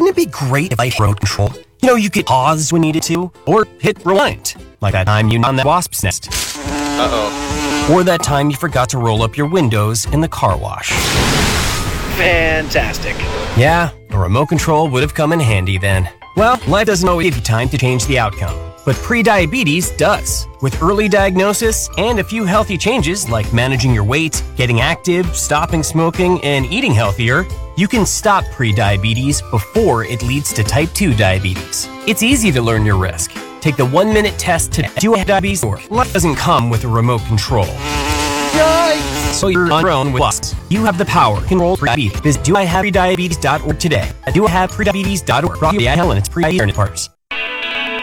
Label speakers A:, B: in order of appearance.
A: Wouldn't it be great if I had remote control? You know, you could pause when needed to, or hit rewind, like that time you on that wasp's nest.
B: Uh-oh.
A: Or that time you forgot to roll up your windows in the car wash.
B: Fantastic.
A: Yeah, a remote control would have come in handy then. Well, life doesn't always give you time to change the outcome, but prediabetes does. With early diagnosis and a few healthy changes like managing your weight, getting active, stopping smoking, and eating healthier, you can stop prediabetes before it leads to type 2 diabetes. It's easy to learn your risk. Take the 1-minute test to do a diabetes score. Life doesn't come with a remote control. So you're on your own with us. You have the power to control prediabetes. Visit doihaveprediabetes.org today. At doihaveprediabetes.org. Brought to you by Helen, it's pre-internet parts.